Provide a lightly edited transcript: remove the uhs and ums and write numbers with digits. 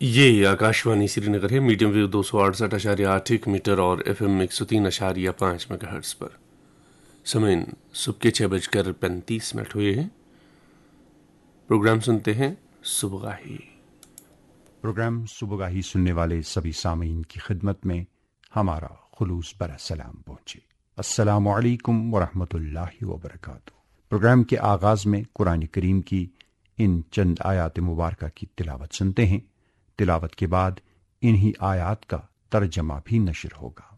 ये आकाशवाणी श्रीनगर है। Medium wave 268.8 metre और FM 103.5 मेगाहर्ट्ज पर। समय सुबह के 6:35 हुए हैं। प्रोग्राम सुनते हैं सुबगाही। प्रोग्राम सुबगाही सुनने वाले सभी सामीन की खिदमत में हमारा खुलूस भरा सलाम पहुंचे। अस्सलामु अलैकुम वरहमतुल्लाहि वबरकातुहू। प्रोग्राम के आगाज में कुरान करीम की इन चंद आयात मुबारका की तिलावत सुनते हैं। तिलावत के बाद इन्हीं आयात का तर्जमा भी नशर होगा।